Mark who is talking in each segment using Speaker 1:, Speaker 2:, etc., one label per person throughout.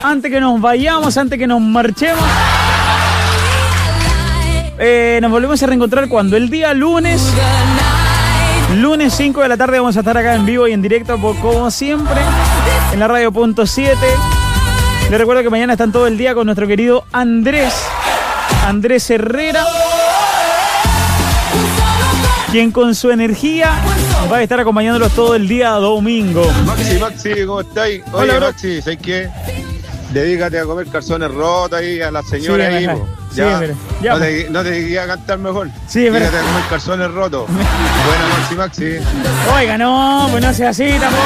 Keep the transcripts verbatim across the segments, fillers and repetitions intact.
Speaker 1: Antes que nos vayamos, antes que nos marchemos, eh, nos volvemos a reencontrar cuando el día lunes, lunes cinco de la tarde vamos a estar acá en vivo y en directo, como siempre, en la radio punto siete. Les recuerdo que mañana están todo el día con nuestro querido Andrés, Andrés Herrera, quien con su energía va a estar acompañándolos todo el día domingo.
Speaker 2: Maxi, Maxi, ¿cómo estáis? Oye,
Speaker 1: Hola, bro.
Speaker 2: Maxi, ¿sabes qué? Dedícate a comer calzones rotos ahí a la señora
Speaker 1: Sí,
Speaker 2: ahí,
Speaker 1: ajá.
Speaker 2: po.
Speaker 1: Sí,
Speaker 2: Ya,
Speaker 1: pero- ya,
Speaker 2: no, te, no te quería cantar mejor.
Speaker 1: Sí, es
Speaker 2: Dedícate
Speaker 1: verdad.
Speaker 2: a comer calzones rotos. Bueno, Maxi, Maxi.
Speaker 1: Oiga, no, pues no sea así tampoco.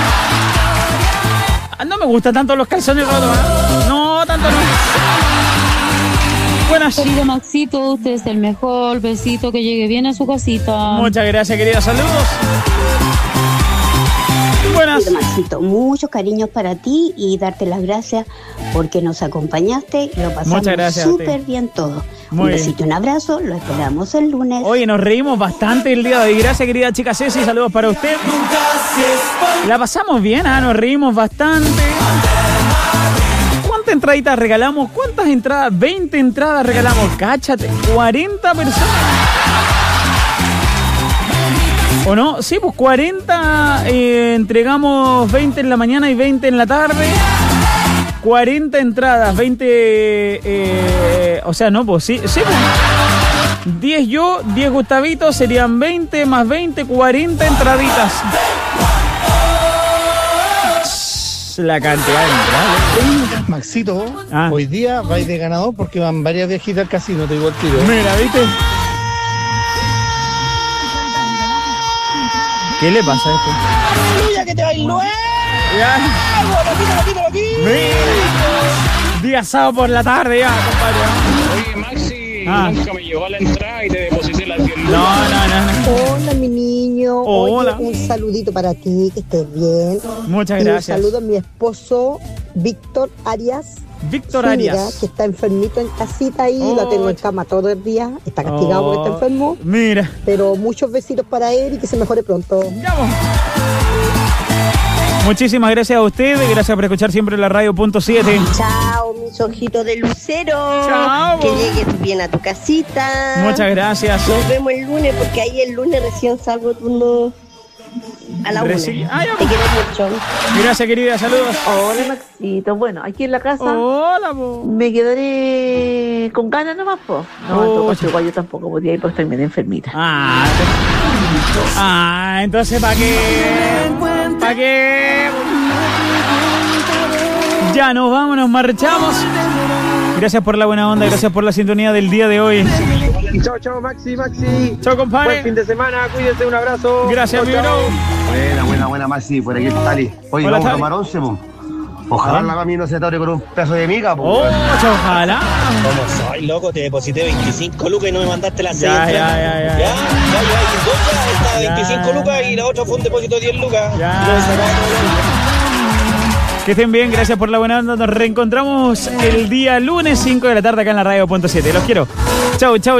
Speaker 1: Ah, no me gustan tanto los calzones rotos, ¿eh? No, tanto no. Buenas.
Speaker 3: Querido Maxito, usted es el mejor. Besito, que llegue bien a su casita.
Speaker 1: Muchas gracias, querida. Saludos. Buenas.
Speaker 4: Querido Maxito, muchos cariños para ti y darte las gracias porque nos acompañaste y lo pasamos
Speaker 1: Muchas gracias a ti.
Speaker 4: súper bien todo.
Speaker 1: Muy
Speaker 4: Un
Speaker 1: bien.
Speaker 4: besito y un abrazo, lo esperamos el lunes.
Speaker 1: Oye, nos reímos bastante el día de hoy. Gracias, querida chica Ceci. Saludos para usted. La pasamos bien, ¿ah? Nos reímos bastante. ¿Cuántas entraditas regalamos? ¿Cuántas entradas? veinte entradas regalamos. Cáchate, cuarenta personas. ¿O no? Sí, pues cuarenta, eh, entregamos veinte en la mañana y veinte en la tarde. cuarenta entradas, veinte, eh, o sea, no, pues sí, sí, pues. diez yo, diez Gustavitos, serían veinte más veinte, cuarenta entraditas. La cantidad de entradas.
Speaker 5: Maxito,
Speaker 1: Ah.
Speaker 5: hoy día vais de ganador porque van varias viejitas al casino, te digo el tiro.
Speaker 1: Mira, ¿viste? ¿Qué le pasa a esto?
Speaker 5: ¡Aleluya, que te bailó!
Speaker 1: Ya. Mira. Día sábado por la tarde ya, compadre.
Speaker 6: Oye, Maxi,
Speaker 1: Ah.
Speaker 6: nunca me llegó la entrada y te deposité las diez lucas.
Speaker 1: No, no, no, no.
Speaker 7: Hola, mi niño.
Speaker 1: Hola.
Speaker 7: Oye, un saludito para ti, que estés bien.
Speaker 1: Muchas
Speaker 7: Y
Speaker 1: gracias.
Speaker 7: un saludo a mi esposo, Víctor Arias.
Speaker 1: Víctor
Speaker 7: Zúñiga,
Speaker 1: Arias.
Speaker 7: que está enfermito en casita ahí,
Speaker 1: Oh.
Speaker 7: lo tengo en cama todo el día. Está castigado porque está
Speaker 1: Oh,
Speaker 7: enfermo.
Speaker 1: Mira.
Speaker 7: Pero muchos besitos para él y que se mejore pronto.
Speaker 1: Vamos. Muchísimas gracias a ustedes. Gracias por escuchar siempre la radio punto siete.
Speaker 8: Chao, mis ojitos de lucero.
Speaker 1: Chao.
Speaker 8: Que llegues bien a tu casita.
Speaker 1: Muchas gracias.
Speaker 8: Nos vemos el lunes porque ahí el lunes recién salgo turno a la una.
Speaker 1: Reci- Ah, ya.
Speaker 8: Te quiero mucho.
Speaker 1: Gracias, querida. Saludos.
Speaker 9: Hola, Maxito. Bueno, aquí en la casa
Speaker 1: Hola, po.
Speaker 9: me quedaré con ganas nomás, po. No, en todo caso, igual yo tampoco podía ir porque estoy medio enfermita.
Speaker 1: Ah, ah, entonces, ¿para qué? ¿Para qué? Ya nos vamos, nos marchamos. Gracias por la buena onda, gracias por la sintonía del día de hoy.
Speaker 2: Chao, chao, Maxi, Maxi.
Speaker 1: Chao, compadre.
Speaker 2: Buen fin de semana, cuídense, un abrazo.
Speaker 1: Gracias,
Speaker 2: Chao,
Speaker 1: mi bro.
Speaker 10: Buena, buena, buena, Maxi, por aquí está Tali. Oye,
Speaker 1: Hola,
Speaker 10: vamos a
Speaker 1: Tali.
Speaker 10: tomar once, po. Ojalá
Speaker 1: Ah.
Speaker 10: la mami no se atore con un pedazo de miga, po.
Speaker 1: Oh, ojalá.
Speaker 11: ¿Cómo soy, loco? Te deposité veinticinco lucas y no me mandaste las seis
Speaker 1: Ya, ya,
Speaker 11: entradas.
Speaker 1: ya, ya.
Speaker 11: Ya, ya, ya, dos ya, está
Speaker 1: Ya.
Speaker 11: veinticinco lucas y la otra fue un depósito de diez lucas.
Speaker 1: Ya.
Speaker 11: No, se acabó todo.
Speaker 1: Que estén bien, gracias por la buena onda. Nos reencontramos el día lunes cinco de la tarde acá en la radio punto siete. Los quiero. Chau, chau.